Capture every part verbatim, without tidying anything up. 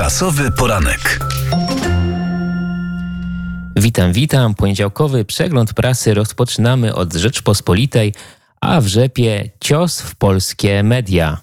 Prasowy poranek. Witam, witam. Poniedziałkowy przegląd prasy rozpoczynamy od Rzeczpospolitej, a w rzepie cios w polskie media.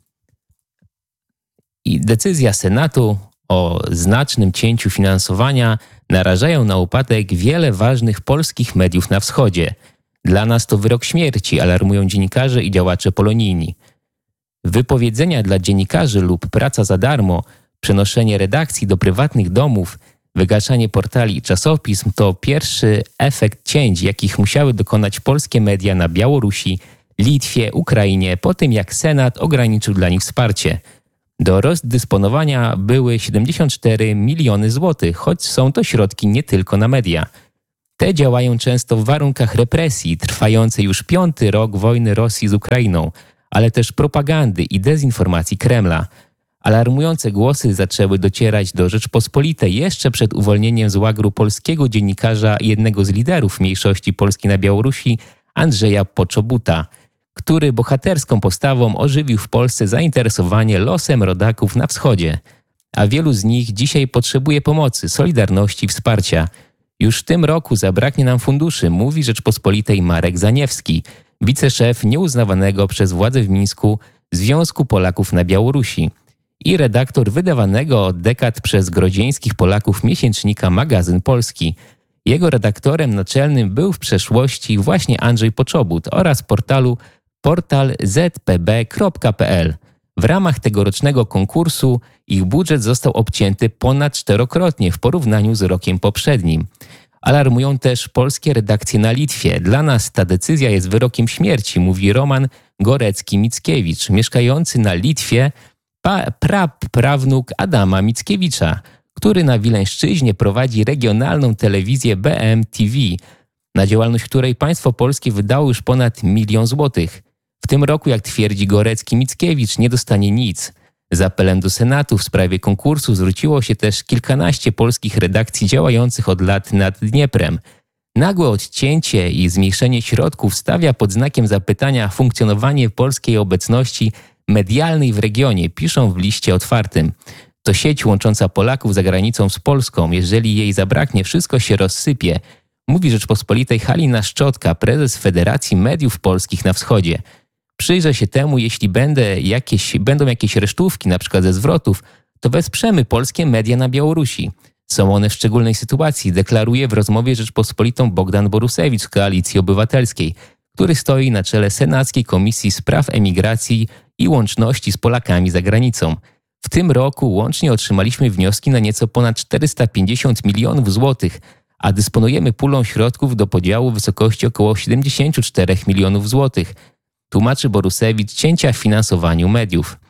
I decyzja Senatu o znacznym cięciu finansowania narażają na upadek wiele ważnych polskich mediów na wschodzie. Dla nas to wyrok śmierci, alarmują dziennikarze i działacze polonijni. Wypowiedzenia dla dziennikarzy lub praca za darmo, przenoszenie redakcji do prywatnych domów, wygaszanie portali i czasopism to pierwszy efekt cięć, jakich musiały dokonać polskie media na Białorusi, Litwie, Ukrainie, po tym jak Senat ograniczył dla nich wsparcie. Do rozdysponowania były siedemdziesiąt cztery miliony złotych, choć są to środki nie tylko na media. Te działają często w warunkach represji, trwającej już piąty rok wojny Rosji z Ukrainą, ale też propagandy i dezinformacji Kremla. Alarmujące głosy zaczęły docierać do Rzeczpospolitej jeszcze przed uwolnieniem z łagru polskiego dziennikarza i jednego z liderów mniejszości polskiej na Białorusi, Andrzeja Poczobuta, który bohaterską postawą ożywił w Polsce zainteresowanie losem rodaków na wschodzie. A wielu z nich dzisiaj potrzebuje pomocy, solidarności i wsparcia. Już w tym roku zabraknie nam funduszy, mówi Rzeczpospolitej Marek Zaniewski, wiceszef nieuznawanego przez władze w Mińsku Związku Polaków na Białorusi i redaktor wydawanego od dekad przez grodzieńskich Polaków miesięcznika Magazyn Polski. Jego redaktorem naczelnym był w przeszłości właśnie Andrzej Poczobut oraz portalu portal z p b kropka p l. W ramach tegorocznego konkursu ich budżet został obcięty ponad czterokrotnie w porównaniu z rokiem poprzednim. Alarmują też polskie redakcje na Litwie. Dla nas ta decyzja jest wyrokiem śmierci, mówi Roman Gorecki-Mickiewicz, mieszkający na Litwie, pa- praprawnuk Adama Mickiewicza, który na Wileńszczyźnie prowadzi regionalną telewizję B M T V, na działalność której państwo polskie wydało już ponad milion złotych. W tym roku, jak twierdzi Gorecki-Mickiewicz, nie dostanie nic. Z apelem do Senatu w sprawie konkursu zwróciło się też kilkanaście polskich redakcji działających od lat nad Dnieprem. Nagłe odcięcie i zmniejszenie środków stawia pod znakiem zapytania funkcjonowanie polskiej obecności medialnej w regionie, piszą w liście otwartym. To sieć łącząca Polaków za granicą z Polską. Jeżeli jej zabraknie, wszystko się rozsypie, mówi Rzeczpospolitej Halina Szczotka, prezes Federacji Mediów Polskich na Wschodzie. Przyjrzę się temu, jeśli będę jakieś, będą jakieś resztówki, na przykład ze zwrotów, to wesprzemy polskie media na Białorusi. Są one w szczególnej sytuacji, deklaruje w rozmowie z Rzeczpospolitą Bogdan Borusewicz z Koalicji Obywatelskiej, który stoi na czele Senackiej Komisji Spraw Emigracji i Łączności z Polakami za granicą. W tym roku łącznie otrzymaliśmy wnioski na nieco ponad czterysta pięćdziesiąt milionów złotych, a dysponujemy pulą środków do podziału w wysokości około siedemdziesiąt cztery milionów złotych. Tłumaczy Borusewicz cięcia w finansowaniu mediów.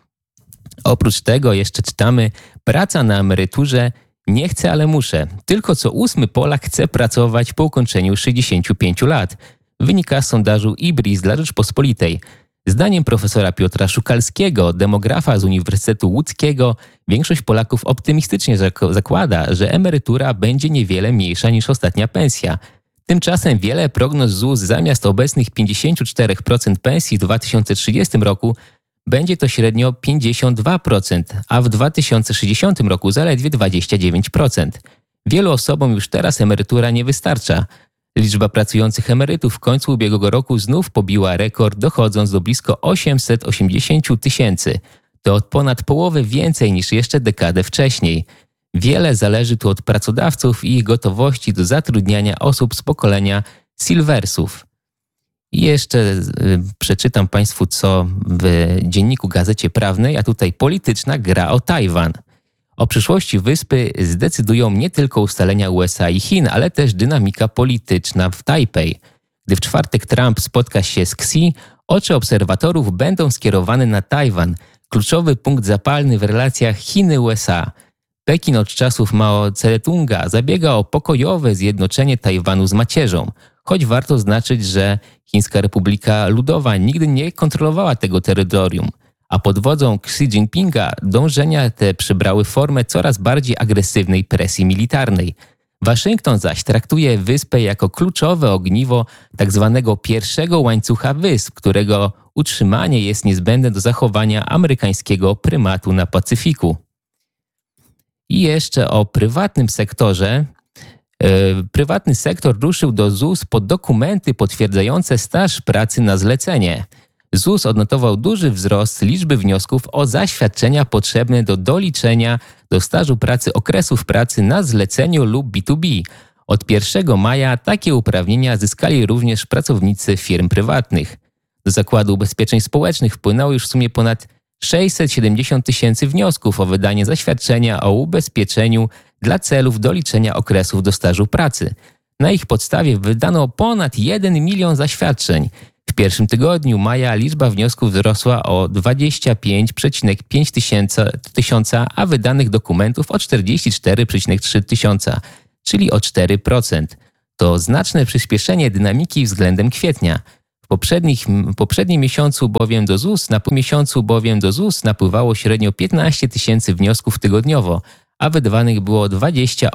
Oprócz tego jeszcze czytamy: praca na emeryturze nie chcę, ale muszę. Tylko co ósmy Polak chce pracować po ukończeniu sześćdziesięciu pięciu lat. Wynika z sondażu Ibris dla Rzeczpospolitej. Zdaniem profesora Piotra Szukalskiego, demografa z Uniwersytetu Łódzkiego, większość Polaków optymistycznie zakłada, że emerytura będzie niewiele mniejsza niż ostatnia pensja. Tymczasem wiele prognoz Z U S zamiast obecnych pięćdziesiąt cztery procent pensji w dwa tysiące trzydziestym roku będzie to średnio pięćdziesiąt dwa procent, a w dwa tysiące sześćdziesiątym roku zaledwie dwadzieścia dziewięć procent. Wielu osobom już teraz emerytura nie wystarcza. Liczba pracujących emerytów w końcu ubiegłego roku znów pobiła rekord, dochodząc do blisko osiemset osiemdziesiąt tysięcy. To od ponad połowy więcej niż jeszcze dekadę wcześniej. Wiele zależy tu od pracodawców i ich gotowości do zatrudniania osób z pokolenia Silversów. I jeszcze y, przeczytam Państwu, co w dzienniku Gazecie Prawnej, a tutaj polityczna gra o Tajwan. O przyszłości wyspy zdecydują nie tylko ustalenia U S A i Chin, ale też dynamika polityczna w Tajpej. Gdy w czwartek Trump spotka się z Xi, oczy obserwatorów będą skierowane na Tajwan, kluczowy punkt zapalny w relacjach Chiny-U S A. Pekin od czasów Mao Tse-tunga zabiega o pokojowe zjednoczenie Tajwanu z macierzą, choć warto zaznaczyć, że Chińska Republika Ludowa nigdy nie kontrolowała tego terytorium, a pod wodzą Xi Jinpinga dążenia te przybrały formę coraz bardziej agresywnej presji militarnej. Waszyngton zaś traktuje wyspę jako kluczowe ogniwo tzw. pierwszego łańcucha wysp, którego utrzymanie jest niezbędne do zachowania amerykańskiego prymatu na Pacyfiku. I jeszcze o prywatnym sektorze. Prywatny sektor ruszył do Z U S po dokumenty potwierdzające staż pracy na zlecenie. Z U S odnotował duży wzrost liczby wniosków o zaświadczenia potrzebne do doliczenia do stażu pracy okresów pracy na zleceniu lub B dwa B. Od pierwszego maja takie uprawnienia zyskali również pracownicy firm prywatnych. Do Zakładu Ubezpieczeń Społecznych wpłynęło już w sumie ponad sześćset siedemdziesiąt tysięcy wniosków o wydanie zaświadczenia o ubezpieczeniu dla celów doliczenia okresów do stażu pracy. Na ich podstawie wydano ponad jeden milion zaświadczeń. W pierwszym tygodniu maja liczba wniosków wzrosła o dwadzieścia pięć przecinek pięć tysiąca, a wydanych dokumentów o czterdzieści cztery przecinek trzy tysiąca, czyli o cztery procent. To znaczne przyspieszenie dynamiki względem kwietnia. W poprzednich, poprzednim miesiącu bowiem do Z U S, na miesiącu bowiem do Z U S napływało średnio piętnaście tysięcy wniosków tygodniowo, a wydawanych było dwadzieścia